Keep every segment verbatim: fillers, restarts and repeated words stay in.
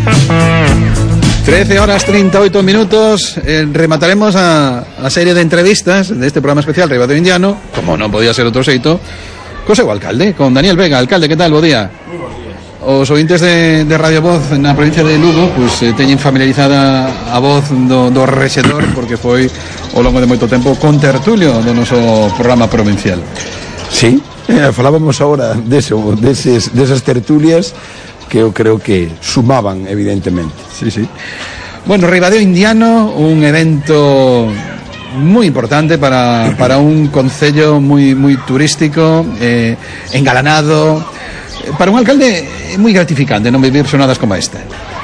trece horas treinta y ocho minutos, eh, remataremos a, a serie de entrevistas de este programa especial Ribadeo Indiano, como non podía ser outro xeito, co seu alcalde, con Daniel Vega. Alcalde, que tal? Bo día. Muy bons días. Os ointes de, de Radio Voz na provincia de Lugo, pues, eh, teñen familiarizada a voz do, do rexedor, porque foi ao longo de moito tempo contertulio do noso programa provincial. Sí, eh, falábamos agora deso, deses, desas tertulias que eu creo que sumaban, evidentemente. Sí, sí. Bueno, Ribadeo Indiano, un evento muy importante para, para un concello muy, muy turístico, eh, engalanado. Para un alcalde é moi gratificante non vivir sonadas como esta.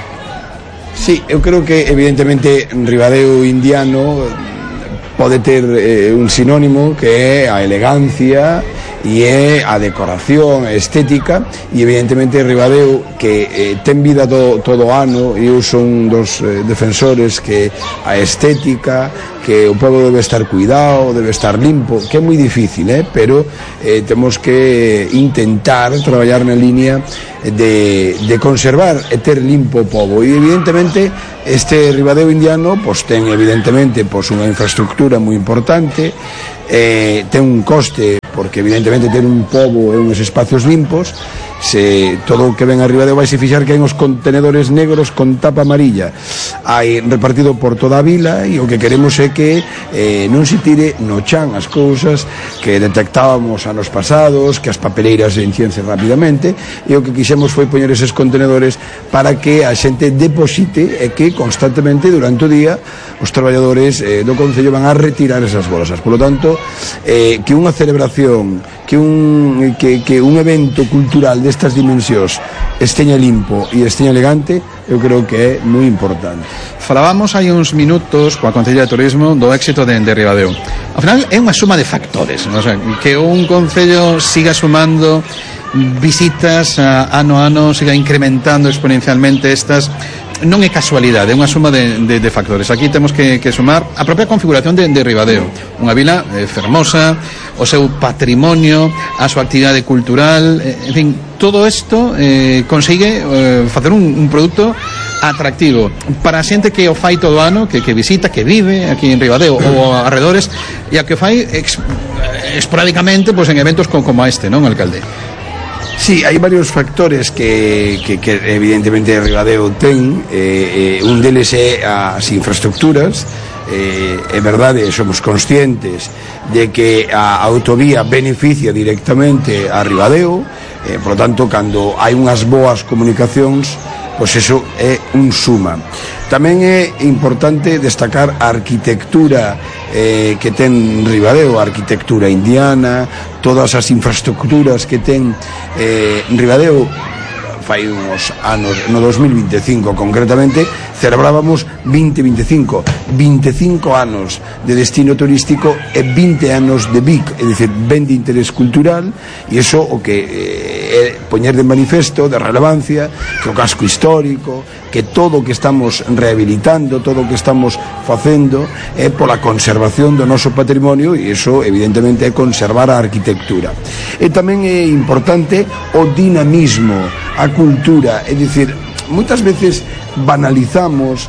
Sí, eu creo que evidentemente Ribadeo Indiano pode ter eh, un sinónimo que é a elegancia e é a decoración, a estética, e evidentemente Ribadeo que eh, ten vida do, todo o ano, e eu son dos eh, defensores que a estética, que o pobo debe estar cuidado, debe estar limpo, que é moi difícil, eh? pero eh, temos que intentar traballar na línea de, de conservar e ter limpo o pobo, e evidentemente este Ribadeo Indiano pois ten evidentemente pois unha infraestructura moi importante, eh, ten un coste, porque evidentemente ter un pobo e uns espacios limpos, se todo o que ven arriba de vai se fixar que hai uns contenedores negros con tapa amarilla hai repartido por toda a vila, e o que queremos é que eh, non se tire no chan as cousas que detectábamos anos pasados, que as papeleiras enchiense rapidamente, e o que quixemos foi poñer eses contenedores para que a xente deposite e que constantemente durante o día os traballadores eh, do concello van a retirar esas bolsas. Por lo tanto, eh, que unha celebración, que un, que, que un evento cultural destas dimensións esteña limpo e esteña elegante, eu creo que é moi importante. Falábamos hai uns minutos coa Concellería de Turismo do éxito de, de Ribadeo. Ao final é unha suma de factores, ¿no? O sea, que un concello siga sumando visitas a, ano a ano, siga incrementando exponencialmente estas, non é casualidade, é unha suma de, de, de factores. Aquí temos que, que sumar a propia configuración de, de Ribadeo, unha vila eh, fermosa, o seu patrimonio, a súa actividade cultural, eh, en fin, todo isto eh, consigue eh, facer un, un produto atractivo para a xente que o fai todo o ano, que, que visita, que vive aquí en Ribadeo ou arredores, e a que fai ex, esporádicamente pues, en eventos como, como este, non, alcalde? Sí, hai varios factores que, que, que evidentemente Ribadeo ten, eh, eh, un deles é as infraestructuras. Eh, é verdade, somos conscientes de que a autovía beneficia directamente a Ribadeo, eh, por lo tanto, cando hai unhas boas comunicacións, pois eso é un suma. Tamén é importante destacar a arquitectura eh, que ten Ribadeo, a arquitectura indiana, todas as infraestructuras que ten eh, Ribadeo. Fai uns anos, no dos mil vinte e cinco concretamente, celebrábamos vinte veinticinco anos de destino turístico e vinte anos de V I C, é dicir, ben de interés cultural, e iso o que é eh, poñer de manifesto, de relevancia, que o casco histórico, que todo o que estamos rehabilitando, todo o que estamos facendo é pola conservación do noso patrimonio, e iso evidentemente é conservar a arquitectura. E tamén é importante o dinamismo, a cultura, é dicir, moitas veces banalizamos,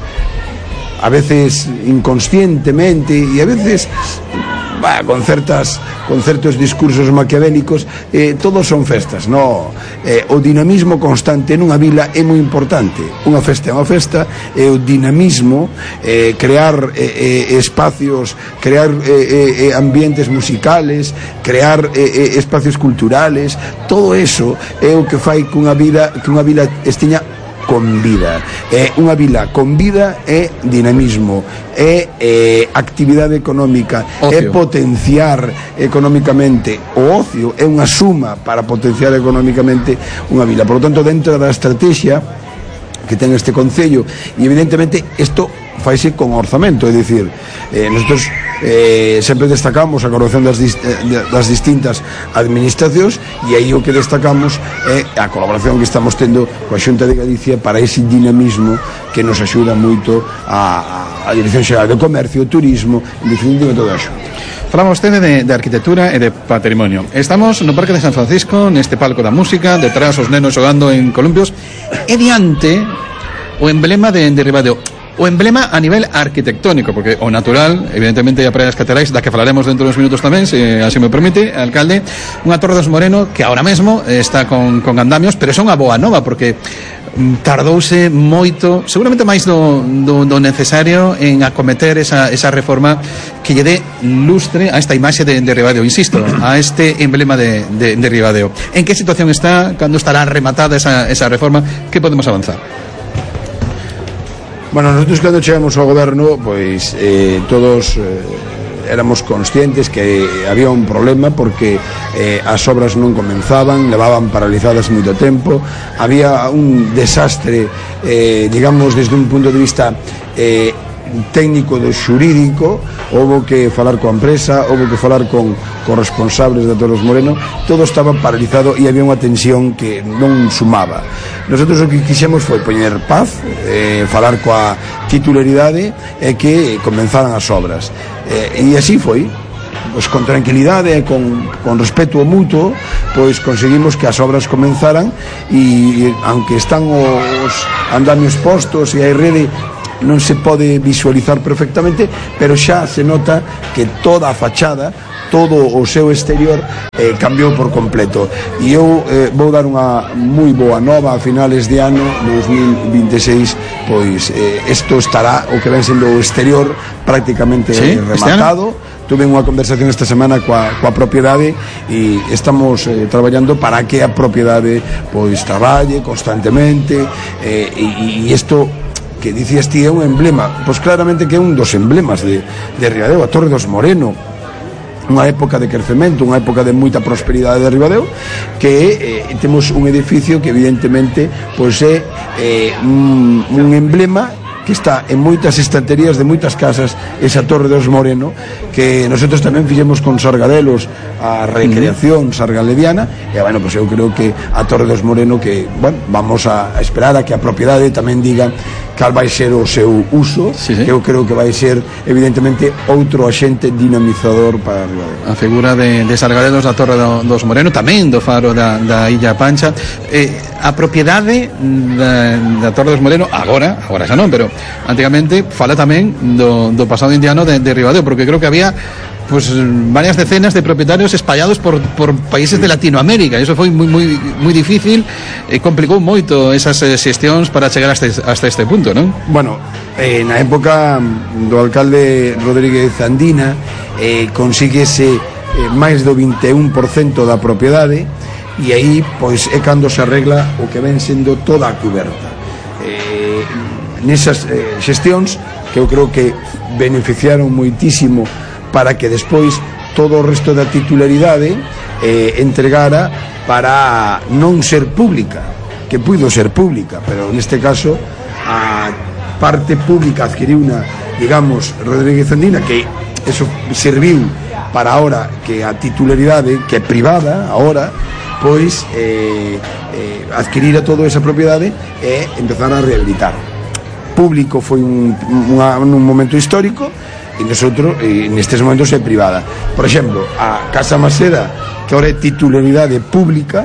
a veces inconscientemente e a veces bah, con certas con certos discursos maquiavélicos, eh, todos son festas, no, eh, o dinamismo constante nunha vila é moi importante. Unha festa é unha festa, e o dinamismo, eh, crear eh, eh, espacios, crear eh, eh, ambientes musicales, crear eh, eh, espacios culturales, todo eso é o que fai que unha vida, que unha vila esteña con vida. É unha vila con vida, é dinamismo, é, é actividade económica, ocio. É potenciar económicamente o ocio, é unha suma para potenciar económicamente unha vila. Por lo tanto, dentro da estrategia que ten este concello, e evidentemente isto faise con orzamento, é dicir, eh, nosotros eh, sempre destacamos a colaboración das, dist das distintas administracións, e aí o que destacamos é a colaboración que estamos tendo coa Xunta de Galicia para ese dinamismo que nos axuda moito a, a Dirección Xeral de Comercio, Turismo, en definitiva toda a Xunta. Falamos vostede de, de arquitectura e de patrimonio. Estamos no Parque de San Francisco, neste palco da música, detrás os nenos xogando en columpios, e diante o emblema de, de Ribadeo. O emblema a nivel arquitectónico, porque o natural, evidentemente, a Praia das Catedrais, da que falaremos dentro de uns minutos tamén, se así me permite, alcalde, unha Torre dos Moreno que ahora mesmo está con, con andamios, pero é unha boa nova, porque tardouse moito, seguramente máis do, do, do necesario, en acometer esa, esa reforma que lle dé lustre a esta imaxe de, de Ribadeo, insisto, a este emblema de, de, de Ribadeo. En que situación está? Cando estará rematada esa, esa reforma? Que podemos avanzar? Bueno, nosotros cando chegamos ao goberno, pois eh, todos eh, éramos conscientes que había un problema porque eh, as obras non comenzaban, levaban paralizadas moito tempo, había un desastre, eh, digamos, desde un punto de vista eh, técnico do xurídico, houve que falar coa empresa, houve que falar con, con responsables de Torre dos Moreno, todo estaba paralizado e había unha tensión que non sumaba. Nosotros o que quixemos foi poñer paz, eh, falar coa titularidade e que comenzaran as obras, eh, e así foi. Pois con tranquilidade e con, con respeto mutuo, pois conseguimos que as obras comenzaran, e aunque están os andamios postos e hai rede, non se pode visualizar perfectamente, pero xa se nota que toda a fachada, todo o seu exterior eh, cambiou por completo. E eu eh, vou dar unha moi boa nova a finales de ano dos mil vinte e seis, pois eh, isto estará, o que ven sendo o exterior, prácticamente ¿Sí? rematado. Tuve unha conversación esta semana coa, coa propiedade e estamos eh, traballando para que a propiedade pois traballe constantemente, eh, e, e isto que dicías ti é un emblema, pois claramente que é un dos emblemas de, de Ribadeo, a Torre dos Moreno, unha época de crecemento, unha época de moita prosperidade de Ribadeo, que eh, temos un edificio que evidentemente pois é eh, un, un emblema que está en moitas estanterías de moitas casas, esa Torre dos Moreno, que nosotros tamén fixemos con Sargadelos a recreación uh-huh. sargalediana, e bueno, pues eu creo que a Torre dos Moreno, que, bueno, vamos a esperar a que a propiedade tamén diga cal vai ser o seu uso, sí, sí. que eu creo que vai ser evidentemente outro axente dinamizador para Ribadeo. A figura de, de Sargadelos da Torre do, dos Moreno, tamén do faro da, da Illa Pancha. eh, a propiedade da, da Torre dos Moreno agora, agora xa non, pero antigamente fala tamén do, do pasado indiano de, de Ribadeo, porque creo que había pues varias decenas de propietarios espallados por, por países de Latinoamérica. Eso foi moi moi moi difícil, e eh, complicou moito esas eh, xestións para chegar hasta, hasta este punto, non? Bueno, eh, na época do alcalde Rodríguez Andina eh, consíguese eh, máis do vinte e un por cento da propiedade, e aí pois é cando se arregla o que ven sendo toda a cuberta. Eh, nesas eh, xestións que eu creo que beneficiaron moitísimo para que despois todo o resto da titularidade eh, entregara para non ser pública, que puido ser pública, pero neste caso a parte pública adquiriu unha, digamos, Rodríguez Andina, que eso serviu para ahora que a titularidade, que é privada ahora, pois eh, eh, adquirira toda esa propiedade e empezar a rehabilitar. Público foi un, unha, un momento histórico, e nosotros, e nestes momentos é privada. Por exemplo, a Casa Maseda, que ahora é titularidade pública,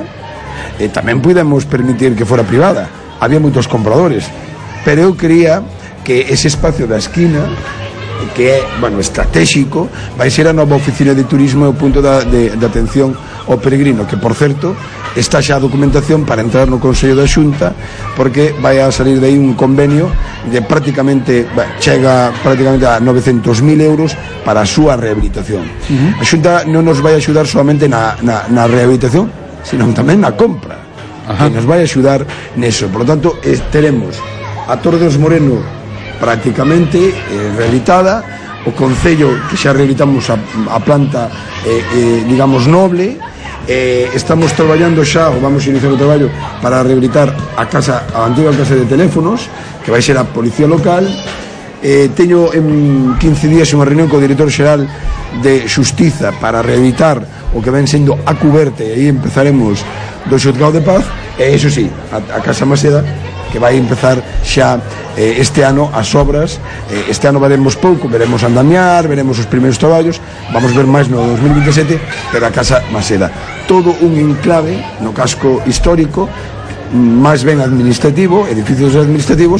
e tamén podemos permitir que fora privada. Había moitos compradores, pero eu quería que ese espacio da esquina, que é, bueno, estratégico, vai ser a nova oficina de turismo e o punto da, de, de atención ao peregrino, que, por certo, está xa a documentación para entrar no Consello da Xunta, porque vai a salir de aí un convenio de prácticamente, chega prácticamente a novecentos mil euros para a súa rehabilitación. Uh-huh. A Xunta non nos vai axudar solamente na, na, na rehabilitación, sino tamén na compra. Ajá. Que nos vai axudar neso. Por lo tanto, eh, teremos a Torre dos Moreno prácticamente eh, rehabilitada, o Concello que xa rehabilitamos a, a planta eh, eh, digamos noble, eh, estamos traballando xa, ou vamos a iniciar o traballo para rehabilitar a casa, a antiga casa de teléfonos, que vai ser a Policía Local. eh, teño en quince días unha reunión co director xeral de Xustiza para rehabilitar o que ven sendo a cuberta, e aí empezaremos do Xuzgado de Paz, e iso sí, a, a Casa Maseda, que vai empezar xa eh, este ano as obras. eh, este ano veremos pouco, veremos andamiar, veremos os primeiros traballos, vamos ver máis no dos mil vinte e sete, pero a Casa Maseda, todo un enclave no casco histórico, máis ben administrativo, edificios administrativos,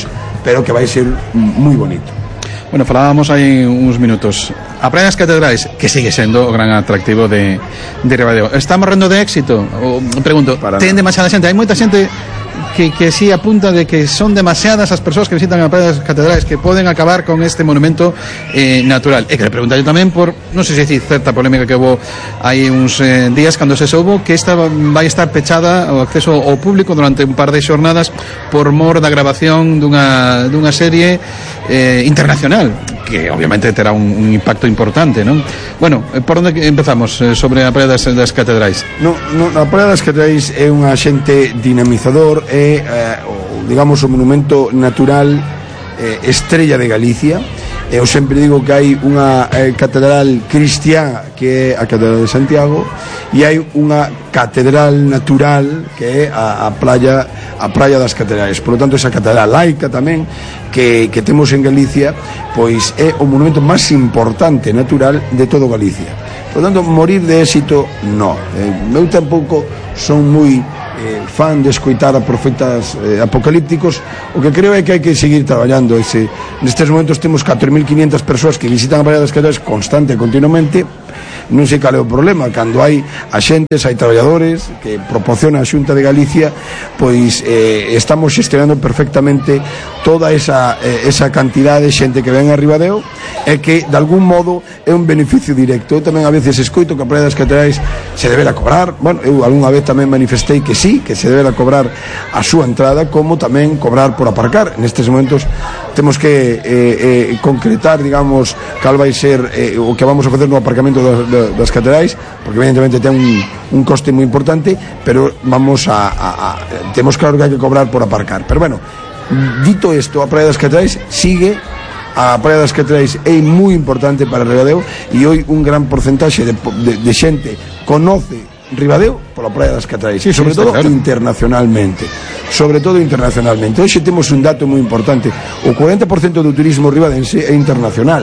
pero que vai ser moi bonito. Bueno, falábamos hai uns minutos. A Praia das Catedrais, que sigue sendo o gran atractivo de, de Ribadeo, está morrendo de éxito? O, pregunto, Para ten nada. demasiada xente? Hai moita xente que, que sí apunta de que son demasiadas as persoas que visitan a Praia das Catedrais, que poden acabar con este monumento eh, natural. E que le pregunto yo tamén por, non sei se decir, certa polémica que houve hai uns eh, días cando se soubo que esta vai estar pechada ao acceso ao público durante un par de xornadas por mor da grabación dunha, dunha serie eh, internacional, que obviamente terá un, un impacto importante, non? Bueno, por onde empezamos eh, sobre a Praia das, das Catedrais? No, no, a Praia das Catedrais é un axente dinamizador, é, eh, o, digamos, o monumento natural eh, estrella de Galicia. Eu sempre digo que hai unha eh, catedral cristiá que é a Catedral de Santiago e hai unha catedral natural que é a, a praia a Praia das Catedrais. Por lo tanto, esa catedral laica tamén que, que temos en Galicia, pois é o monumento máis importante natural de todo Galicia. Por lo tanto, morir de éxito, no. Eh, eu tampouco son moi eh, fan de escoitar a profetas eh, apocalípticos. O que creo é que hai que seguir traballando ese. Nestes momentos temos catro mil quinientas persoas que visitan a Praia das Catedrais constante e continuamente. Non sei cal é o problema, cando hai axentes, hai traballadores que proporciona a Xunta de Galicia, pois eh, estamos xestionando perfectamente toda esa, eh, esa cantidad de xente que ven a Ribadeo, e que de algún modo é un beneficio directo. Eu tamén a veces escoito que a Praia das Catedrais se debera cobrar. Bueno, eu algunha vez tamén manifestei que sí, que se debera cobrar a súa entrada, como tamén cobrar por aparcar. Nestes momentos temos que eh, eh, concretar, digamos, cal vai ser eh, o que vamos a facer no aparcamento das, das catedrais, porque evidentemente ten un, un coste moi importante, pero vamos a, a, a temos claro que hai que cobrar por aparcar. Pero bueno, dito isto, a Praia das Catedrais sigue. A Praia das Catedrais é moi importante para Ribadeo, e hoy un gran porcentaxe de, de, de xente conoce Ribadeo pola Praia das Catedrais, sí, sobre sí, todo claro. internacionalmente sobre todo internacionalmente. Hoxe temos un dato moi importante: o cuarenta por cento do turismo ribadense é internacional.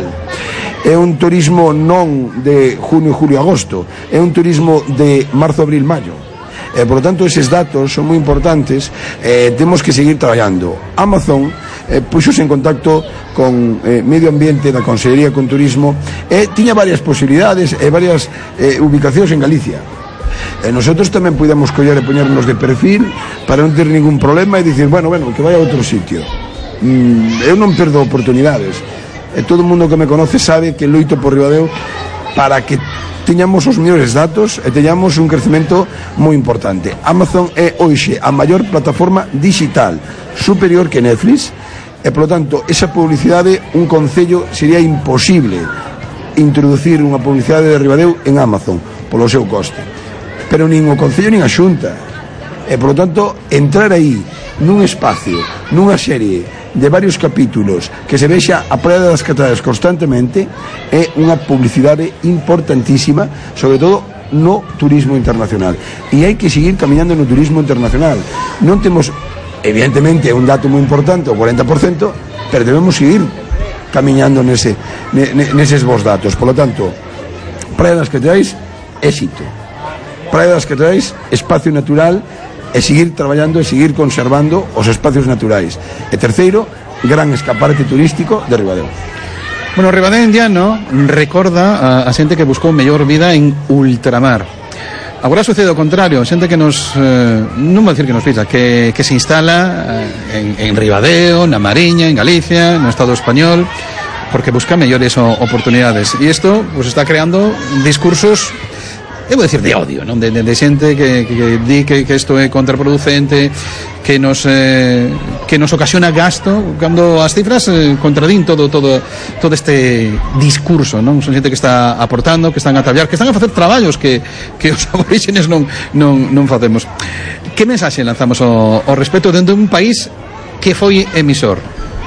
É un turismo non de junio, julio, agosto, é un turismo de marzo, abril, maio. E, por lo tanto, eses datos son moi importantes. Eh, temos que seguir traballando. Amazon eh, puxose en contacto con eh, Medio Ambiente da Consellería con Turismo, e tiña varias posibilidades e varias eh, ubicacións en Galicia. E nosotros tamén podemos coller e poñernos de perfil para non ter ningún problema e dicir, bueno, bueno, que vai a outro sitio. Mm, eu non perdo oportunidades. E todo o mundo que me conoce sabe que loito por Ribadeo para que teñamos os mellores datos e teñamos un crecemento moi importante. Amazon é hoxe a maior plataforma digital, superior que Netflix, e, polo tanto, esa publicidade, un concello sería imposible introducir unha publicidade de Ribadeo en Amazon polo seu coste. Pero nin o concello nin a Xunta. E, polo tanto, entrar aí nun espacio, nunha serie de varios capítulos que se vexa a Praia das Catedrais constantemente, é unha publicidade importantísima, sobre todo no turismo internacional. E hai que seguir camiñando no turismo internacional. Non temos, evidentemente, un dato moi importante, o cuarenta por cento, pero debemos seguir camiñando nese, neses vos datos. Por lo tanto, Praia das Catedrais, éxito. Praia das Catedrais, espacio natural, e seguir traballando e seguir conservando os espacios naturais. E terceiro, gran escaparate turístico de Ribadeo. Bueno, Ribadeo indiano recorda a, a xente que buscou mellor vida en ultramar. Agora sucede o contrario, xente que nos, eh, non vou dicir que nos pisa, que, que se instala eh, en, en Ribadeo, na Mariña, en Galicia, no Estado español, porque busca mellores oportunidades. E isto pues, está creando discursos, eu vou dicir, de odio, non? De, de, de xente que, que, que di que, que isto é contraproducente, que nos eh, que nos ocasiona gasto, cando as cifras eh, contradín todo todo todo este discurso, non? Son xente que está aportando, que están a traballar, que están a facer traballos que, que os aborígenes non, non, non facemos. Que mensaxe lanzamos ao, ao respecto dentro de un país que foi emisor?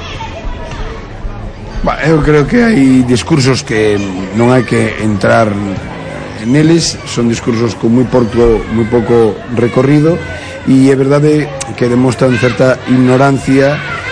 Bah, eu creo que hai discursos que non hai que entrar neles, son discursos con moi pouco, moi pouco recorrido, e é verdade que demostran certa ignorancia eh,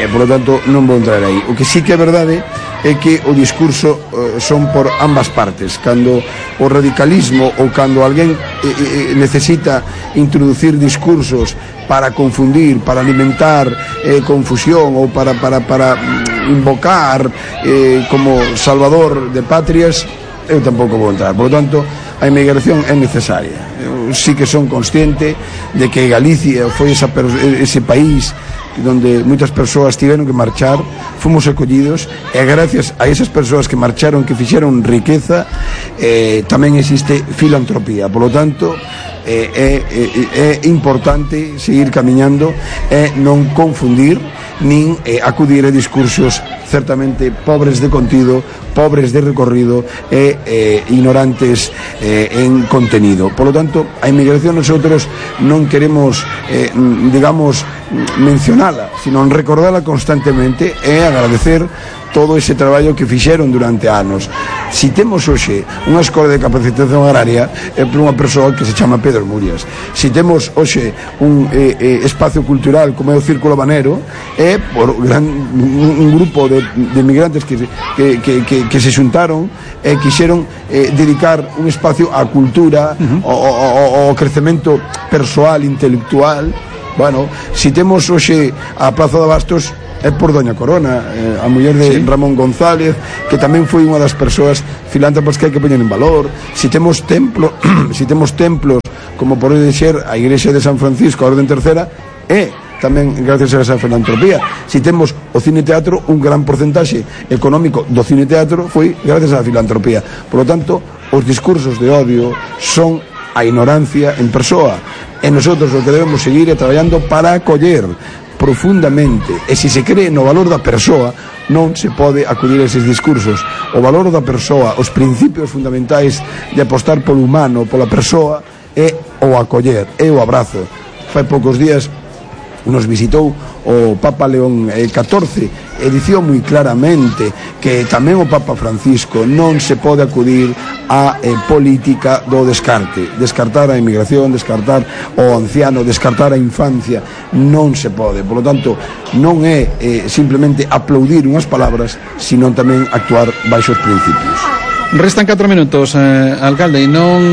e, por lo tanto, non vou entrar aí. O que sí que é verdade é que o discurso eh, son por ambas partes. Cando o radicalismo ou cando alguén eh, eh, necesita introducir discursos para confundir, para alimentar eh, confusión ou para, para, para invocar eh, como salvador de patrias, eu tampouco vou entrar. Por lo tanto, a inmigración é necesaria. Eu sí que son consciente de que Galicia foi esa, ese país donde moitas persoas tiveron que marchar, fomos acollidos, e gracias a esas persoas que marcharon, que fixeron riqueza, eh, tamén existe filantropía. Por lo tanto, eh, é, é, é importante seguir camiñando e non confundir nin eh, acudir a discursos certamente pobres de contido, pobres de recorrido e eh, ignorantes eh, en contenido. Por lo tanto, a inmigración nosotros non queremos, eh, digamos, mencionala, sino recordala constantemente e agradecer todo ese traballo que fixeron durante anos. Si temos hoxe unha escola de capacitación agraria, é por unha persoa que se chama Pedro Murias. Si temos hoxe un eh, eh, espacio cultural como é o Círculo Banero, é por gran, un grupo de, de migrantes que, que, que, que, que se xuntaron e quixeron eh, dedicar un espacio á cultura, uh-huh. ao, ao, ao crecemento persoal, intelectual. Bueno, si temos hoxe a Praza de Bastos, é por Doña Corona, eh, a muller de sí. Ramón González, que tamén foi unha das persoas filántropas que hai que poñer en valor. Si temos templo, si temos templos como pode ser a Igrexa de San Francisco, a Orden Tercera, é tamén gracias a esa filantropía. Si temos o cine teatro, un gran porcentaxe económico do cine teatro foi gracias á filantropía. Por lo tanto, os discursos de odio son a ignorancia en persoa, e nosotros o que debemos seguir é traballando para acoller profundamente, e se se cree no valor da persoa, non se pode acudir a eses discursos. O valor da persoa, os principios fundamentais de apostar polo humano, pola persoa, é o acoller, é o abrazo. Fai poucos días nos visitou o Papa León catorce e dicía moi claramente que tamén o Papa Francisco non se pode acudir a eh, política do descarte, descartar a inmigración, descartar o anciano, descartar a infancia, non se pode. Por lo tanto, non é eh, simplemente aplaudir unhas palabras, sino tamén actuar baixo os principios. Restan catro minutos, eh, alcalde, e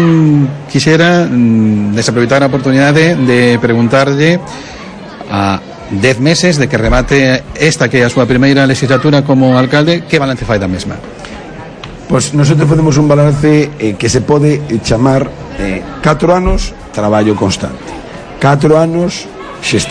non quixera mm, desaproveitar a oportunidade de preguntarlle a dez meses de que remate esta que é a súa primeira legislatura como alcalde, que balance fai da mesma? Pois nosotros facemos un balance eh, que se pode chamar eh, catro anos traballo constante, catro anos xestión